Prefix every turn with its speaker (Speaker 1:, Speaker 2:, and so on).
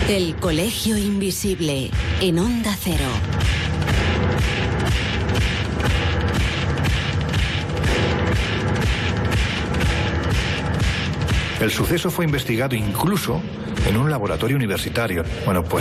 Speaker 1: El Colegio Invisible, en Onda Cero.
Speaker 2: El suceso fue investigado incluso en un laboratorio universitario. Bueno, pues